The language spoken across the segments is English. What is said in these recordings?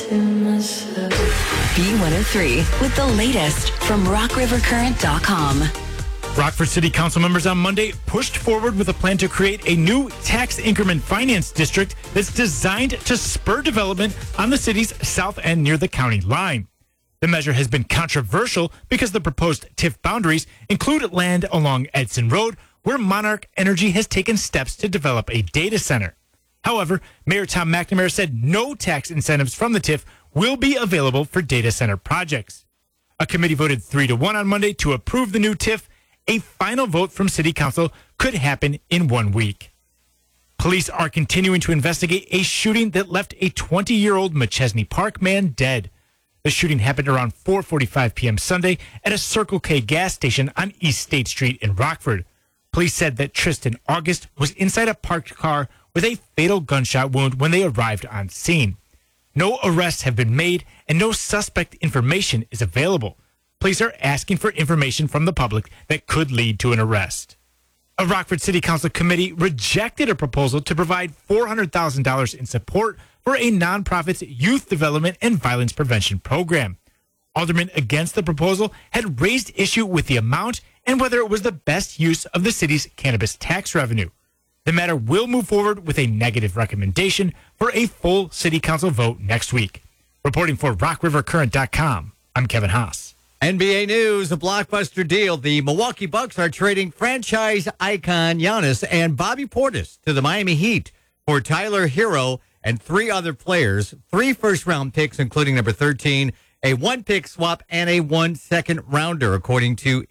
B103 with the latest from RockRiverCurrent.com. Rockford City Council members on Monday pushed forward with a plan to create a new tax increment finance district that's designed to spur development on the city's south end near the county line. The measure has been controversial because the proposed TIF boundaries include land along Edson Road, where Monarch Energy has taken steps to develop a data center. However, Mayor Tom McNamara said no tax incentives from the TIF will be available for data center projects. A committee voted 3-1 on Monday to approve the new TIF. A final vote from City Council could happen in 1 week. Police are continuing to investigate a shooting that left a 20-year-old McChesney Park man dead. The shooting happened around 4:45 p.m. Sunday at a Circle K gas station on East State Street in Rockford. Police said that Tristan August was inside a parked car with a fatal gunshot wound when they arrived on scene. No arrests have been made and no suspect information is available. Police are asking for information from the public that could lead to an arrest. A Rockford City Council committee rejected a proposal to provide $400,000 in support for a nonprofit's youth development and violence prevention program. Aldermen against the proposal had raised issue with the amount and whether it was the best use of the city's cannabis tax revenue. The matter will move forward with a negative recommendation for a full City Council vote next week. Reporting for RockRiverCurrent.com, I'm Kevin Haas. NBA news, a blockbuster deal. The Milwaukee Bucks are trading franchise icon Giannis and Bobby Portis to the Miami Heat for Tyler Hero and 3 other players, 3 first-round picks, including number 13, a 1-pick swap, and a 1 second-rounder, according to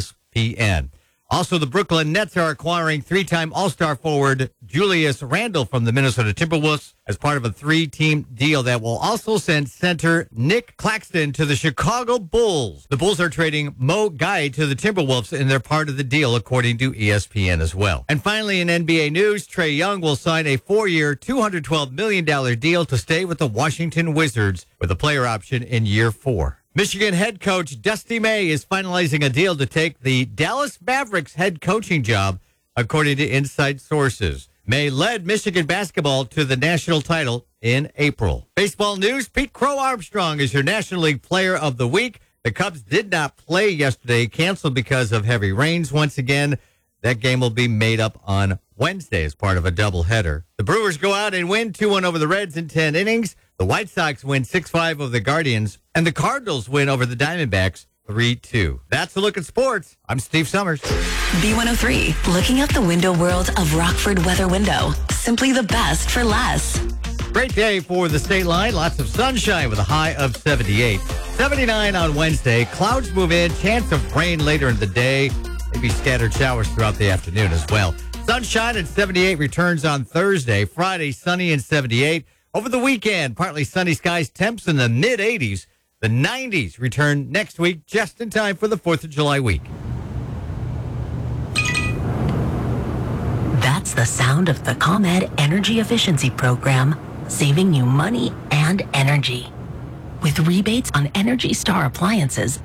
ESPN. Also, the Brooklyn Nets are acquiring 3-time All-Star forward Julius Randle from the Minnesota Timberwolves as part of a 3-team deal that will also send center Nick Claxton to the Chicago Bulls. The Bulls are trading Mo Guy to the Timberwolves, and they're part of the deal, according to ESPN as well. And finally, in NBA news, Trae Young will sign a 4-year, $212 million deal to stay with the Washington Wizards with a player option in year 4. Michigan head coach Dusty May is finalizing a deal to take the Dallas Mavericks head coaching job, according to inside sources. May led Michigan basketball to the national title in April. Baseball news, Pete Crow Armstrong is your National League Player of the Week. The Cubs did not play yesterday, canceled because of heavy rains once again. That game will be made up on Wednesday as part of a doubleheader. The Brewers go out and win 2-1 over the Reds in 10 innings. The White Sox win 6-5 over the Guardians, and the Cardinals win over the Diamondbacks 3-2. That's a look at sports. I'm Steve Summers. B103, looking out the window world of Rockford Weather Window. Simply the best for less. Great day for the state line. Lots of sunshine with a high of 78. 79 on Wednesday. Clouds move in. Chance of rain later in the day. Maybe scattered showers throughout the afternoon as well. Sunshine at 78 returns on Thursday. Friday, sunny and 78. Over the weekend, partly sunny skies, temps in the mid-80s. The 90s return next week, just in time for the 4th of July week. That's the sound of the ComEd Energy Efficiency Program, saving you money and energy. With rebates on Energy Star appliances,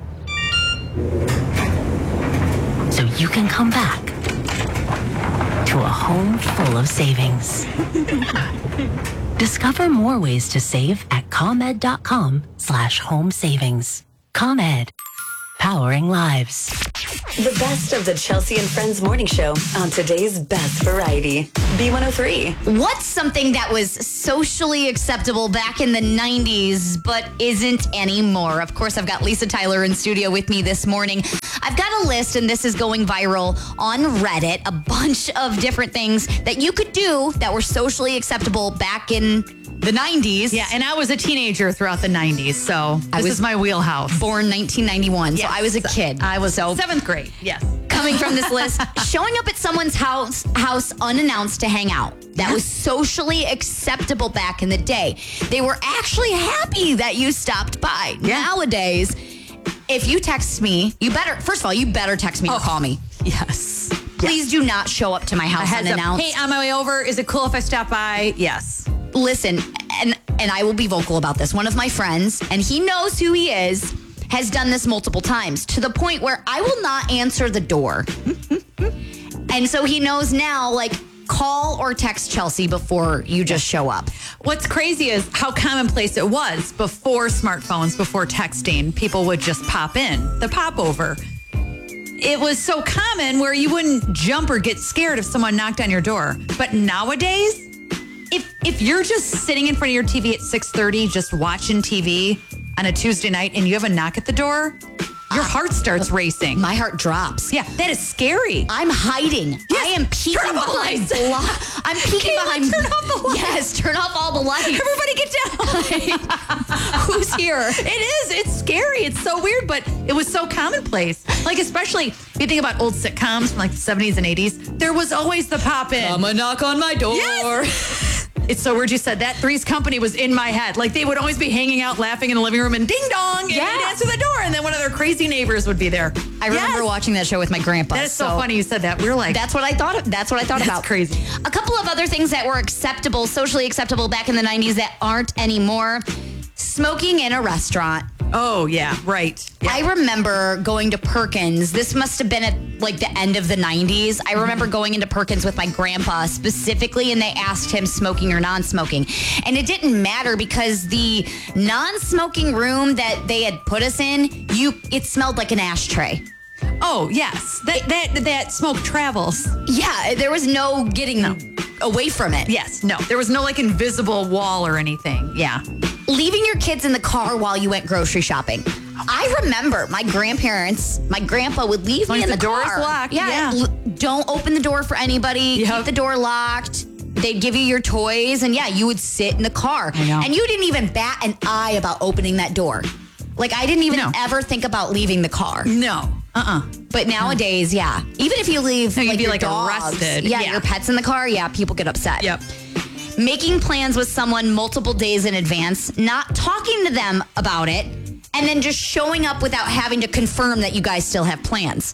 so you can come back to a home full of savings. Discover more ways to save at ComEd.com/home savings. ComEd, powering lives. The best of the Chelsea and Friends morning show on today's best variety. B103. What's something that was socially acceptable back in the 90s but isn't anymore? Of course, I've got Lisa Tyler in studio with me this morning. I've got a list, and this is going viral on Reddit, a bunch of different things that you could do that were socially acceptable back in the 90s. Yeah, and I was a teenager throughout the 90s, so this is my wheelhouse. Born 1991, Yes. so I was a kid. I was 7th grade, yes. Coming from this list, showing up at someone's house unannounced to hang out. That was socially acceptable back in the day. They were actually happy that you stopped by. Yeah. Nowadays, if you text me, you better text me or call me. Yes. Please do not show up to my house unannounced. Hey, on my way over, is it cool if I stop by? Yes. Listen, and I will be vocal about this. One of my friends, and he knows who he is, has done this multiple times to the point where I will not answer the door. And so he knows now, like, call or text Chelsea before you just show up. What's crazy is how commonplace it was before smartphones, before texting. People would just pop in, the popover. It was so common where you wouldn't jump or get scared if someone knocked on your door. But nowadays, if you're just sitting in front of your TV at 6:30, just watching TV on a Tuesday night and you have a knock at the door, your heart starts racing. My heart drops. Yeah, that is scary. I'm hiding. Yes, I am peeking turn off the behind. lights. I'm peeking Kayla, behind. turn off the lights. Yes, turn off all the lights. Everybody get down. Who's here? It is. It's scary. It's so weird, but it was so commonplace. Like, especially if you think about old sitcoms from like the 70s and 80s, there was always the pop in. Come a knock on my door. Yes. It's so weird you said that. Three's Company was in my head. Like, they would always be hanging out laughing in the living room and ding dong, and Yeah. they'd answer the door, and then one of their crazy neighbors would be there. I remember watching that show with my grandpa. That is so funny you said that. We were like, That's what I thought. That's what I thought That's about. crazy. A couple of other things that were acceptable, socially acceptable back in the 90s that aren't anymore. Smoking in a restaurant. oh, yeah, right. Yeah. I remember going to Perkins. This must have been at like the end of the 90s. I remember going into Perkins with my grandpa specifically, and they asked him smoking or non-smoking. And it didn't matter because the non-smoking room that they had put us in, it smelled like an ashtray. Oh, yes. That smoke travels. Yeah, there was no getting away from it. Yes, no. There was no like invisible wall or anything. Yeah. Leaving your kids in the car while you went grocery shopping. I remember my grandpa would leave me in the door car. is locked. Yeah. Don't open the door for anybody. Yep. Keep the door locked. They'd give you your toys, and yeah, you would sit in the car. I know. And you didn't even bat an eye about opening that door. Like, I didn't even ever think about leaving the car. No. But nowadays, yeah. Even if you leave you'd be your like dogs, arrested. Yeah, Yeah. your pets in the car, yeah, people get upset. Yep. Making plans with someone multiple days in advance, not talking to them about it, and then just showing up without having to confirm that you guys still have plans.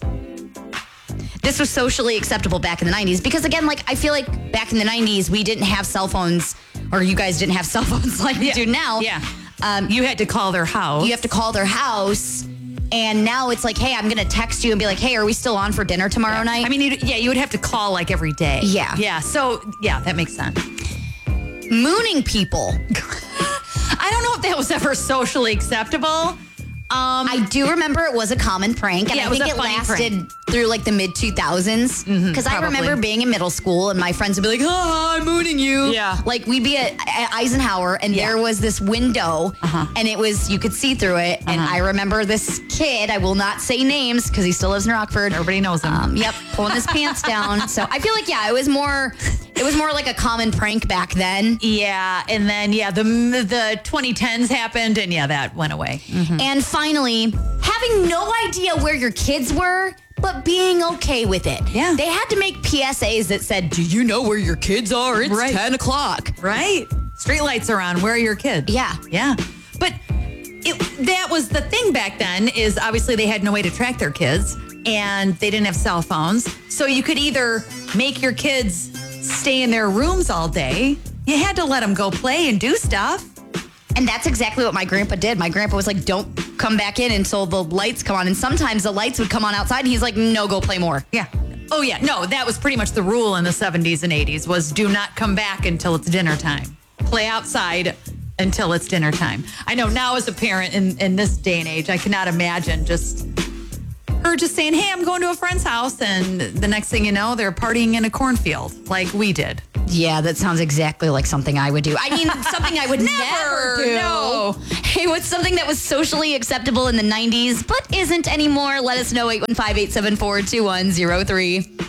This was socially acceptable back in the 90s because, again, like, I feel like back in the 90s, we didn't have cell phones, or you guys didn't have cell phones like we do now. Yeah. You had to call their house. You have to call their house, and now it's like, hey, I'm going to text you and be like, hey, are we still on for dinner tomorrow night? I mean, you would have to call like every day. Yeah. Yeah. So, yeah, that makes sense. Mooning people. I don't know if that was ever socially acceptable. I do remember it was a common prank, and Yeah, I it was think a it funny lasted prank. through like the mid 2000s. Because I probably. remember being in middle school, and my friends would be like, "Oh, I'm mooning you." Yeah. like we'd be at Eisenhower, and there was this window, and it was you could see through it. And I remember this kid. I will not say names because he still lives in Rockford. Everybody knows him. Yep, pulling his pants down. So I feel like it was more like a common prank back then. Yeah. And then, the 2010s happened, and that went away. And finally, having no idea where your kids were, but being okay with it. Yeah. They had to make PSAs that said, do you know where your kids are? It's Right. 10 o'clock. Right. Street lights are on. Where are your kids? Yeah. Yeah. But that was the thing back then is obviously they had no way to track their kids and they didn't have cell phones. So you could either make your kids stay in their rooms all day. You had to let them go play and do stuff. And that's exactly what my grandpa did. My grandpa was like, don't come back in until the lights come on. And sometimes the lights would come on outside, and he's like, no, go play more. Yeah. Oh, yeah. No, that was pretty much the rule in the 70s and 80s was do not come back until it's dinner time. Play outside until it's dinner time. I know now as a parent in this day and age, I cannot imagine just saying, hey, I'm going to a friend's house. And the next thing you know, they're partying in a cornfield like we did. Yeah, that sounds exactly like something I would do. I mean, something I would never do. No. Hey, what's something that was socially acceptable in the 90s but isn't anymore? Let us know, 815-874-2103.